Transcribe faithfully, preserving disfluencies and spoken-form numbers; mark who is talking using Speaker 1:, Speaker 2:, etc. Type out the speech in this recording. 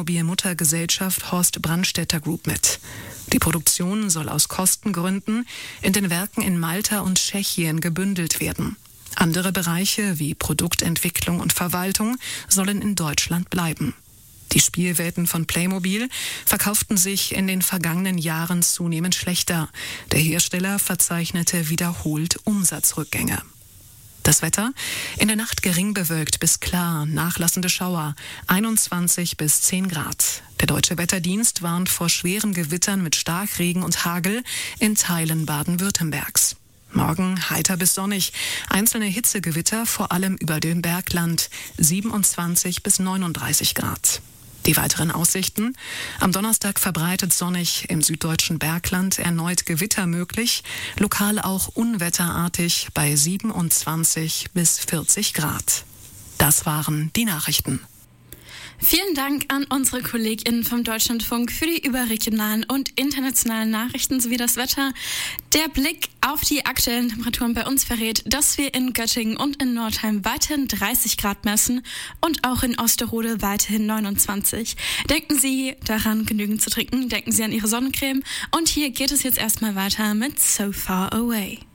Speaker 1: Playmobil-Muttergesellschaft Horst Brandstätter Group mit. Die Produktion soll aus Kostengründen in den Werken in Malta und Tschechien gebündelt werden. Andere Bereiche wie Produktentwicklung und Verwaltung sollen in Deutschland bleiben. Die Spielwelten von Playmobil verkauften sich in den vergangenen Jahren zunehmend schlechter. Der Hersteller verzeichnete wiederholt Umsatzrückgänge. Das Wetter? In der Nacht gering bewölkt bis klar, nachlassende Schauer, einundzwanzig bis zehn Grad. Der Deutsche Wetterdienst warnt vor schweren Gewittern mit Starkregen und Hagel in Teilen Baden-Württembergs. Morgen heiter bis sonnig, einzelne Hitzegewitter vor allem über dem Bergland, siebenundzwanzig bis neununddreißig Grad. Die weiteren Aussichten? Am Donnerstag verbreitet sonnig, im süddeutschen Bergland erneut Gewitter möglich, lokal auch unwetterartig bei siebenundzwanzig bis vierzig Grad. Das waren die Nachrichten.
Speaker 2: Vielen Dank an unsere KollegInnen vom Deutschlandfunk für die überregionalen und internationalen Nachrichten sowie das Wetter. Der Blick auf die aktuellen Temperaturen bei uns verrät, dass wir in Göttingen und in Nordheim weiterhin dreißig Grad messen und auch in Osterode weiterhin neunundzwanzig. Denken Sie daran, genügend zu trinken, denken Sie an Ihre Sonnencreme und hier geht es jetzt erstmal weiter mit So Far Away.